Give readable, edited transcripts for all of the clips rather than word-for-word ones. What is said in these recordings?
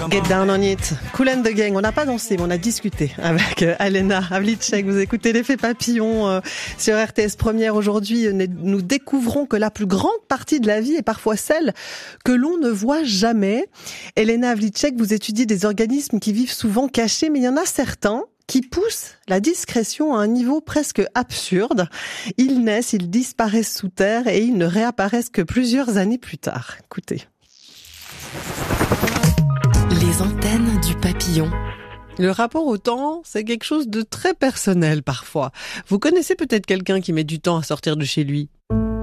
Get down on it. Kool and the Gang. On n'a pas dansé, mais on a discuté avec Alena Havlicek. Vous écoutez l'effet papillon sur RTS Première. Aujourd'hui, nous découvrons que la plus grande partie de la vie est parfois celle que l'on ne voit jamais. Alena Havlicek, vous étudiez des organismes qui vivent souvent cachés, mais il y en a certains qui poussent la discrétion à un niveau presque absurde. Ils naissent, ils disparaissent sous terre et ils ne réapparaissent que plusieurs années plus tard. Écoutez. Les antennes du papillon. Le rapport au temps, c'est quelque chose de très personnel parfois. Vous connaissez peut-être quelqu'un qui met du temps à sortir de chez lui.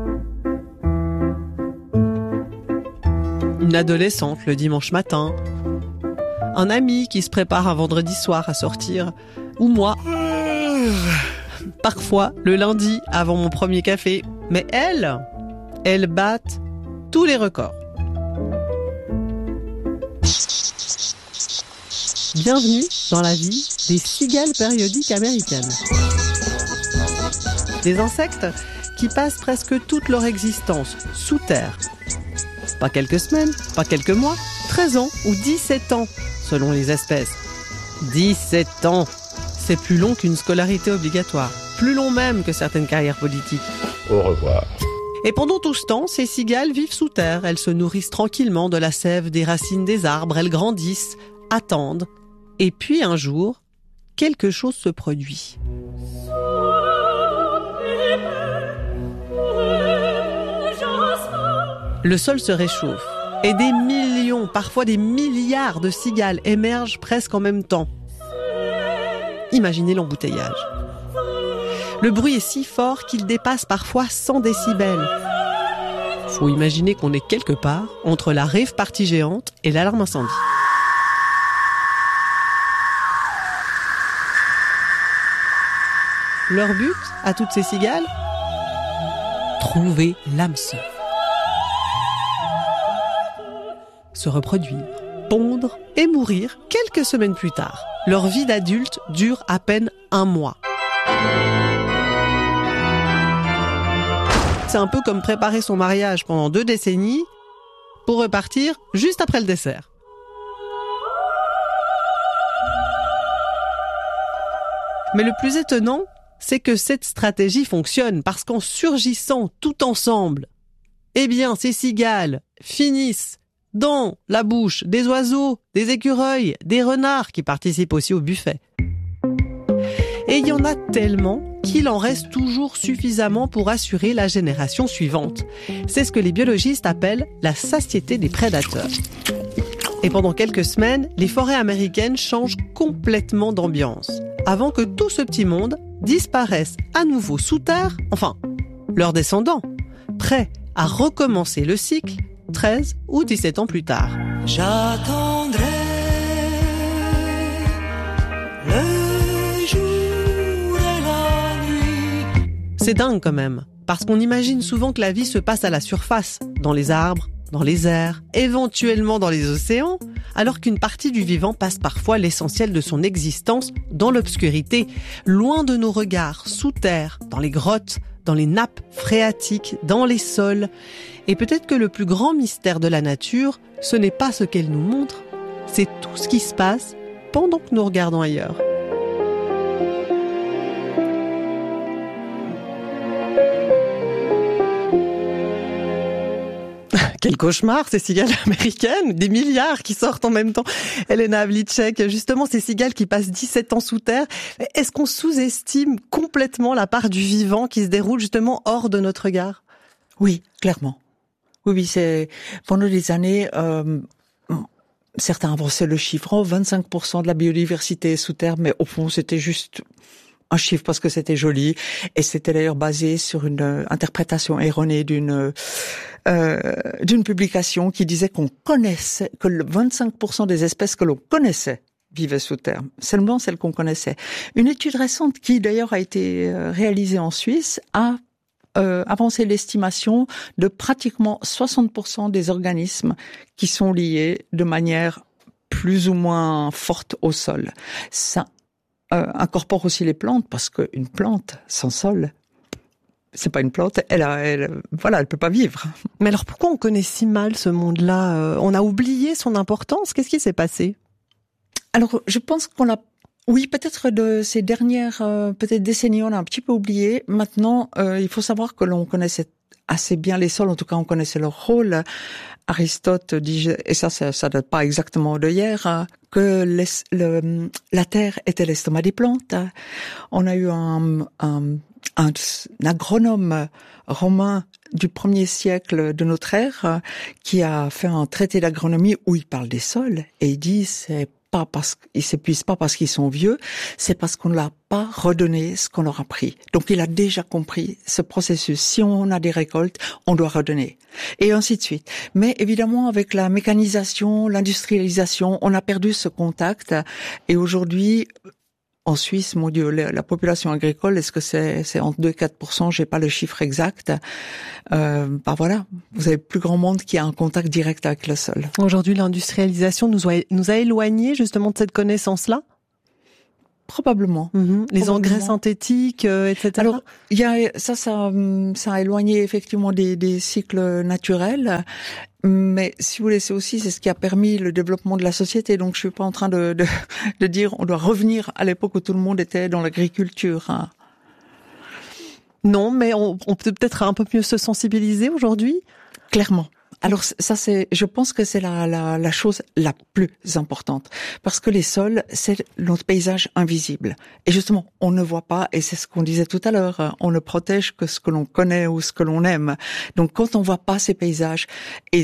Une adolescente le dimanche matin. Un ami qui se prépare un vendredi soir à sortir. Ou moi. Parfois, le lundi, avant mon premier café. Mais elles battent tous les records. Bienvenue dans la vie des cigales périodiques américaines. Des insectes qui passent presque toute leur existence sous terre. Pas quelques semaines, pas quelques mois, 13 ans ou 17 ans, selon les espèces. 17 ans, c'est plus long qu'une scolarité obligatoire. Plus long même que certaines carrières politiques. Au revoir. Et pendant tout ce temps, ces cigales vivent sous terre. Elles se nourrissent tranquillement de la sève des racines des arbres. Elles grandissent, attendent. Et puis un jour, quelque chose se produit. Le sol se réchauffe et des millions, parfois des milliards de cigales émergent presque en même temps. Imaginez l'embouteillage. Le bruit est si fort qu'il dépasse parfois 100 décibels. Faut imaginer qu'on est quelque part entre la rave party géante et l'alarme incendie. Leur but, à toutes ces cigales, trouver l'âme sœur. Se reproduire, pondre et mourir quelques semaines plus tard. Leur vie d'adulte dure à peine 1 mois. C'est un peu comme préparer son mariage pendant 2 décennies pour repartir juste après le dessert. Mais le plus étonnant, c'est que cette stratégie fonctionne parce qu'en surgissant tout ensemble, eh bien, ces cigales finissent dans la bouche des oiseaux, des écureuils, des renards qui participent aussi au buffet. Et il y en a tellement qu'il en reste toujours suffisamment pour assurer la génération suivante. C'est ce que les biologistes appellent la satiété des prédateurs. Et pendant quelques semaines, les forêts américaines changent complètement d'ambiance, avant que tout ce petit monde disparaisse à nouveau sous terre, enfin, leurs descendants, prêts à recommencer le cycle 13 ou 17 ans plus tard. J'attendrai le jour et la nuit. C'est dingue quand même, parce qu'on imagine souvent que la vie se passe à la surface, dans les arbres, dans les airs, éventuellement dans les océans, alors qu'une partie du vivant passe parfois l'essentiel de son existence dans l'obscurité, loin de nos regards, sous terre, dans les grottes, dans les nappes phréatiques, dans les sols. Et peut-être que le plus grand mystère de la nature, ce n'est pas ce qu'elle nous montre, c'est tout ce qui se passe pendant que nous regardons ailleurs. Quel cauchemar, ces cigales américaines, des milliards qui sortent en même temps. Alena Havlicek, justement, ces cigales qui passent 17 ans sous terre, est-ce qu'on sous-estime complètement la part du vivant qui se déroule justement hors de notre regard ? Oui, clairement. Oui, c'est pendant des années, certains avançaient le chiffre, 25% de la biodiversité est sous terre, mais au fond, c'était juste un chiffre parce que c'était joli, et c'était d'ailleurs basé sur une interprétation erronée d'une publication qui disait qu'on connaissait, que le 25% des espèces que l'on connaissait vivaient sous terre, seulement celles qu'on connaissait. Une étude récente qui d'ailleurs a été réalisée en Suisse a avancé l'estimation de pratiquement 60% des organismes qui sont liés de manière plus ou moins forte au sol. Ça incorpore aussi les plantes, parce qu'une plante sans sol, c'est pas une plante, elle peut pas vivre. Mais alors pourquoi on connaît si mal ce monde-là? On a oublié son importance? Qu'est-ce qui s'est passé? Alors, je pense oui, peut-être de ces dernières peut-être décennies, on a un petit peu oublié. Maintenant, il faut savoir que l'on connaissait assez bien les sols, en tout cas on connaissait leur rôle. Aristote dit, et ça date pas exactement de hier, que la terre était l'estomac des plantes. On a eu un agronome romain du 1er siècle de notre ère qui a fait un traité d'agronomie où il parle des sols et il dit c'est pas parce qu'ils s'épuisent pas parce qu'ils sont vieux, c'est parce qu'on ne l'a pas redonné ce qu'on leur a pris. Donc il a déjà compris ce processus. Si on a des récoltes, on doit redonner. Et ainsi de suite. Mais évidemment, avec la mécanisation, l'industrialisation, on a perdu ce contact. Et aujourd'hui, en Suisse, mon Dieu, la population agricole, est-ce que c'est entre 2 et 4%? J'ai pas le chiffre exact. Voilà, vous avez plus grand monde qui a un contact direct avec le sol. Aujourd'hui, l'industrialisation nous a éloignés justement de cette connaissance-là? Probablement. Les engrais synthétiques, etc. Alors, il y a ça a éloigné effectivement des cycles naturels. Mais si vous voulez, c'est ce qui a permis le développement de la société. Donc, je suis pas en train de dire on doit revenir à l'époque où tout le monde était dans l'agriculture. Hein. Non, mais on peut peut-être un peu mieux se sensibiliser aujourd'hui. Clairement. Alors ça je pense que c'est la chose la plus importante parce que les sols c'est notre paysage invisible et justement on ne voit pas et c'est ce qu'on disait tout à l'heure, on ne protège que ce que l'on connaît ou ce que l'on aime. Donc quand on voit pas ces paysages et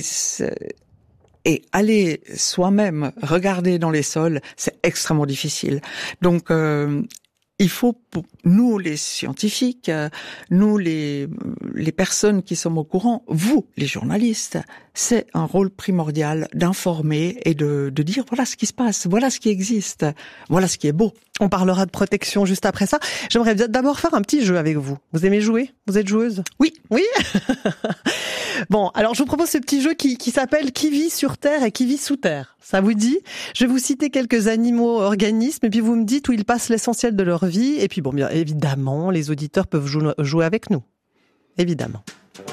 aller soi-même regarder dans les sols, c'est extrêmement difficile. Donc il faut, pour nous les scientifiques, nous les personnes qui sommes au courant, vous les journalistes, c'est un rôle primordial d'informer et de dire voilà ce qui se passe, voilà ce qui existe, voilà ce qui est beau. On parlera de protection juste après ça. J'aimerais d'abord faire un petit jeu avec vous. Vous aimez jouer? Vous êtes joueuse? Oui. Oui. Bon, alors je vous propose ce petit jeu qui s'appelle Qui vit sur Terre et qui vit sous terre. Ça vous dit? Je vais vous citer quelques animaux, organismes, et puis vous me dites où ils passent l'essentiel de leur vie. Et puis bon, bien évidemment, les auditeurs peuvent jouer avec nous. Évidemment.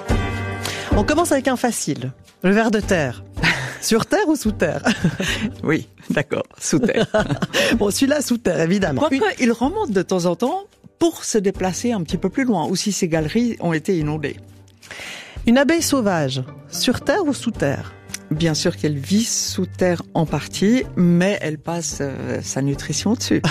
On commence avec un facile. Le ver de terre. Sur terre ou sous terre? Oui, d'accord, sous terre. Bon, celui-là sous terre, évidemment. Quoique, il remonte de temps en temps pour se déplacer un petit peu plus loin, ou si ces galeries ont été inondées. Une abeille sauvage, sur terre ou sous terre? Bien sûr qu'elle vit sous terre en partie, mais elle passe sa nutrition dessus.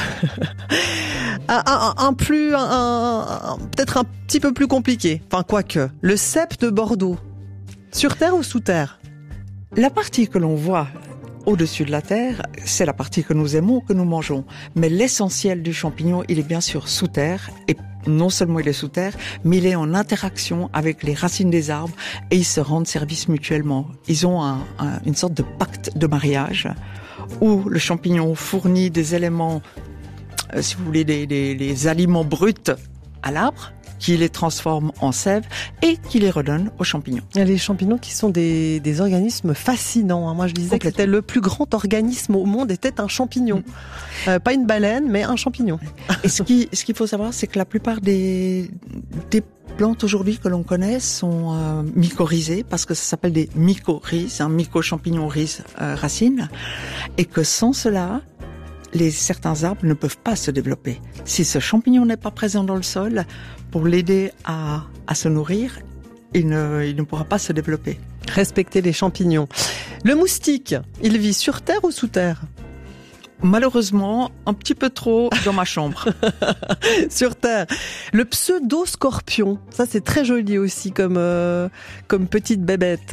Peut-être un petit peu plus compliqué. Enfin, quoique. Le cèpe de Bordeaux, sur terre ou sous terre? La partie que l'on voit au-dessus de la terre, c'est la partie que nous aimons, que nous mangeons. Mais l'essentiel du champignon, il est bien sûr sous terre. Et non seulement il est sous terre, mais il est en interaction avec les racines des arbres et ils se rendent service mutuellement. Ils ont une sorte de pacte de mariage où le champignon fournit des éléments, si vous voulez, des aliments bruts à l'arbre, qui les transforme en sève et qui les redonne aux champignons. Les champignons qui sont des organismes fascinants. Moi, je disais que c'était le plus grand organisme au monde était un champignon. Pas une baleine, mais un champignon. Et ce qu'il faut savoir, c'est que la plupart des plantes aujourd'hui que l'on connaît sont mycorhizées parce que ça s'appelle des mycorhizes, un myco-champignon rhizes racines, et que sans cela, certains arbres ne peuvent pas se développer. Si ce champignon n'est pas présent dans le sol, pour l'aider à se nourrir, il ne pourra pas se développer. Respecter les champignons. Le moustique, il vit sur terre ou sous terre? Malheureusement, un petit peu trop dans ma chambre. Sur terre. Le pseudo-scorpion, ça c'est très joli aussi comme petite bébête.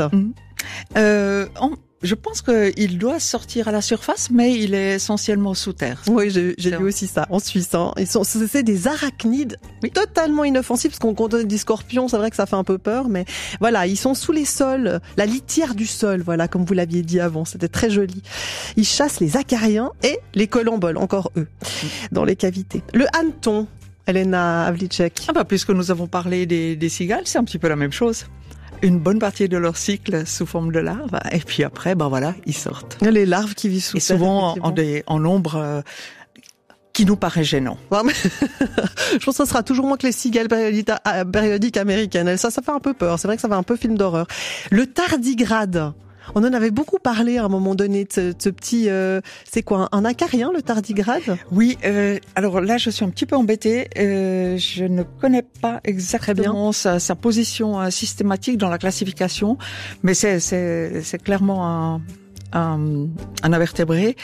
Je pense qu'il doit sortir à la surface, mais il est essentiellement sous terre. Oui, j'ai lu aussi ça en Suisse. Hein. C'est des arachnides totalement inoffensifs, parce qu'on compte des scorpions, c'est vrai que ça fait un peu peur, mais voilà, ils sont sous les sols, la litière du sol, voilà, comme vous l'aviez dit avant, c'était très joli. Ils chassent les acariens et les colomboles, encore eux, dans les cavités. Le hanneton, Elena Havlicek. Puisque nous avons parlé des cigales, c'est un petit peu la même chose. Une bonne partie de leur cycle sous forme de larves, et puis après, ils sortent. Les larves qui vivent sous terre. Et souvent en nombre qui nous paraît gênant. Ouais, mais je pense que ça sera toujours moins que les cigales périodiques américaines. Ça fait un peu peur. C'est vrai que ça fait un peu film d'horreur. Le tardigrade. On en avait beaucoup parlé à un moment donné de ce petit, c'est quoi, un acarien, le tardigrade? Oui, alors là, je suis un petit peu embêtée. Je ne connais pas exactement sa position systématique dans la classification, mais c'est clairement un invertébré.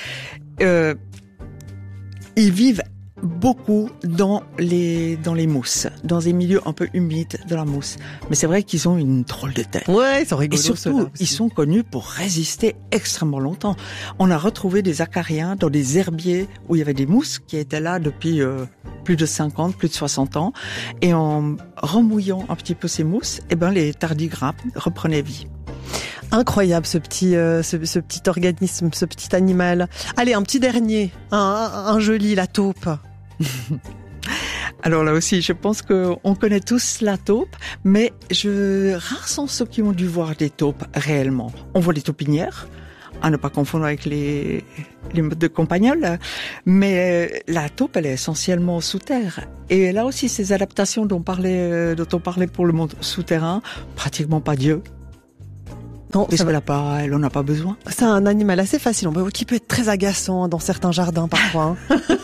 Ils vivent beaucoup dans les mousses, dans des milieux un peu humides de la mousse. Mais c'est vrai qu'ils ont une drôle de tête. Ouais, ils sont rigolos. Et surtout, ils sont connus pour résister extrêmement longtemps. On a retrouvé des acariens dans des herbiers où il y avait des mousses qui étaient là depuis plus de 50, plus de 60 ans. Et en remouillant un petit peu ces mousses, les tardigrades reprenaient vie. Incroyable ce petit organisme, ce petit animal. Allez, un petit dernier, un joli, la taupe. Alors là aussi, je pense qu'on connaît tous la taupe, mais rares sont ceux qui ont dû voir des taupes réellement. On voit les taupinières, à ne pas confondre avec les modes de campagnol, mais la taupe, elle est essentiellement sous terre. Et là aussi, ces adaptations dont on parlait pour le monde souterrain, pratiquement pas Dieu. Non, elle en a pas besoin. C'est un animal assez facile, qui peut être très agaçant dans certains jardins parfois.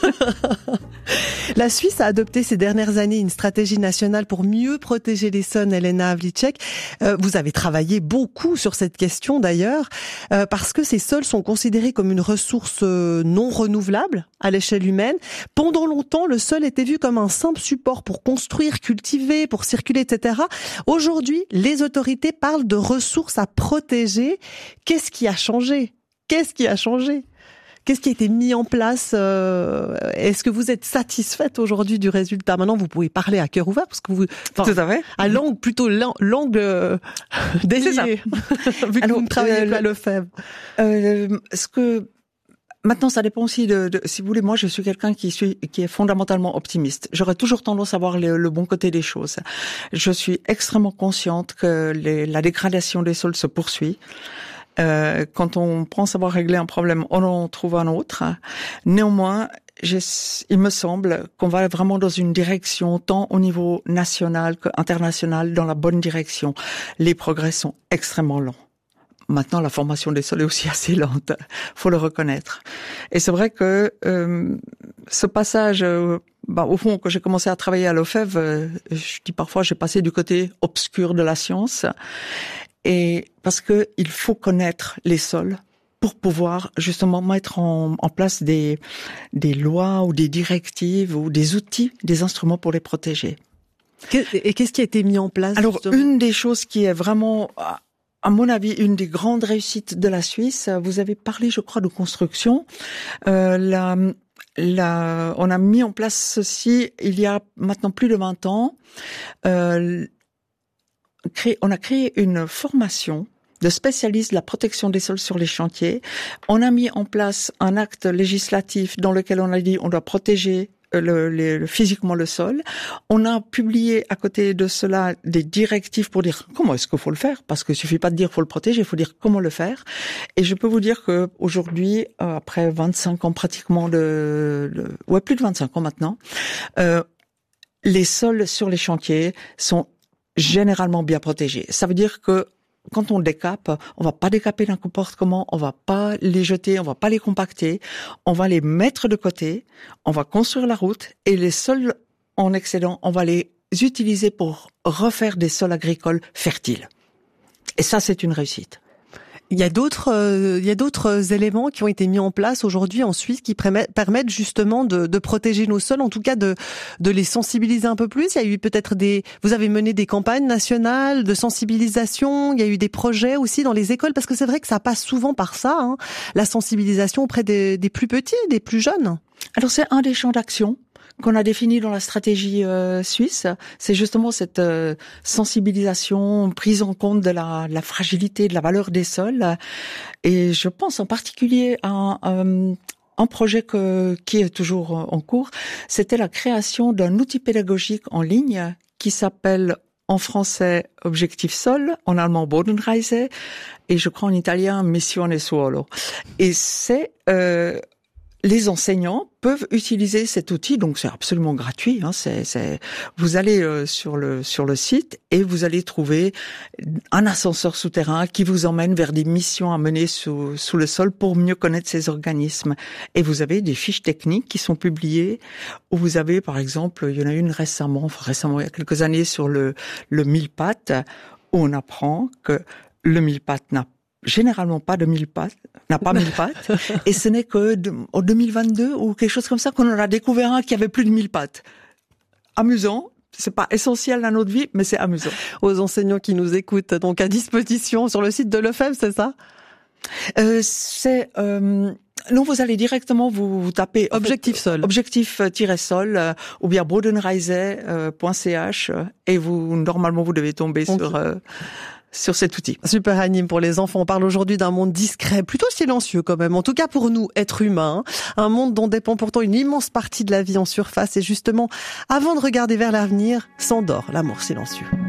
La Suisse a adopté ces dernières années une stratégie nationale pour mieux protéger les sols, Elena Havlicek. Vous avez travaillé beaucoup sur cette question d'ailleurs, parce que ces sols sont considérés comme une ressource non renouvelable à l'échelle humaine. Pendant longtemps, le sol était vu comme un simple support pour construire, cultiver, pour circuler, etc. Aujourd'hui, les autorités parlent de ressources à protéger. Qu'est-ce qui a changé? Qu'est-ce qui a été mis en place? Est-ce que vous êtes satisfaite aujourd'hui du résultat? Maintenant, vous pouvez parler à cœur ouvert parce que tout à fait. À langue déliée. Vu que vous ne travaillez pas à Lefebvre. Maintenant, ça dépend aussi si vous voulez, moi, je suis quelqu'un qui est fondamentalement optimiste. J'aurais toujours tendance à voir le bon côté des choses. Je suis extrêmement consciente que la dégradation des sols se poursuit. Quand on pense avoir réglé un problème, on en trouve un autre. Néanmoins, il me semble qu'on va vraiment dans une direction, tant au niveau national qu'international, dans la bonne direction. Les progrès sont extrêmement lents. Maintenant, la formation des sols est aussi assez lente, faut le reconnaître. Et c'est vrai que ce passage, au fond, quand j'ai commencé à travailler à Lefebvre, je dis parfois, j'ai passé du côté obscur de la science. Et parce que il faut connaître les sols pour pouvoir justement mettre en place des lois ou des directives ou des outils, des instruments pour les protéger. Et qu'est-ce qui a été mis en place? Alors, justement, une des choses qui est vraiment, à mon avis, une des grandes réussites de la Suisse, vous avez parlé, je crois, de construction. On a mis en place ceci il y a maintenant plus de 20 ans. On a créé une formation de spécialistes de la protection des sols sur les chantiers. On a mis en place un acte législatif dans lequel on a dit on doit protéger physiquement le sol. On a publié à côté de cela des directives pour dire comment est-ce qu'il faut le faire, parce qu'il suffit pas de dire faut le protéger, il faut dire comment le faire. Et je peux vous dire que aujourd'hui, après 25 ans pratiquement plus de 25 ans maintenant, les sols sur les chantiers sont généralement bien protégés. Ça veut dire que quand on décape, on va pas décaper n'importe comment, on va pas les jeter, on va pas les compacter, on va les mettre de côté, on va construire la route et les sols en excédent, on va les utiliser pour refaire des sols agricoles fertiles. Et ça, c'est une réussite. Il y a d'autres éléments qui ont été mis en place aujourd'hui en Suisse qui permettent justement de protéger nos sols, en tout cas de les sensibiliser un peu plus. Il y a eu peut-être vous avez mené des campagnes nationales de sensibilisation. Il y a eu des projets aussi dans les écoles, parce que c'est vrai que ça passe souvent par ça, la sensibilisation auprès des plus petits, des plus jeunes. Alors c'est un des champs d'action qu'on a défini dans la stratégie suisse, c'est justement cette sensibilisation, prise en compte de la fragilité, de la valeur des sols. Et je pense en particulier à un projet qui est toujours en cours. C'était la création d'un outil pédagogique en ligne qui s'appelle en français Objectif Sol, en allemand Bodenreise, et je crois en italien Missione Suolo. Et c'est les enseignants peuvent utiliser cet outil, donc c'est absolument gratuit. Vous allez sur le site et vous allez trouver un ascenseur souterrain qui vous emmène vers des missions à mener sous le sol pour mieux connaître ces organismes. Et vous avez des fiches techniques qui sont publiées où vous avez, par exemple, il y en a une récemment, il y a quelques années, sur le mille-pattes, où on apprend que le mille-pattes n'a pas 1000 pattes, et ce n'est que en 2022 ou quelque chose comme ça qu'on en a découvert un qui avait plus de 1000 pattes. Amusant. C'est pas essentiel à notre vie, mais c'est amusant. Aux enseignants qui nous écoutent, donc à disposition sur le site de l'EFEM, c'est ça? Non, vous allez directement vous tapez Objectif-sol, ou bien bodenreise.ch et normalement vous devez tomber sur cet outil. Super Anime pour les enfants. On parle aujourd'hui d'un monde discret, plutôt silencieux quand même. En tout cas pour nous, êtres humains. Un monde dont dépend pourtant une immense partie de la vie en surface. Et justement, avant de regarder vers l'avenir, s'endort l'amour silencieux.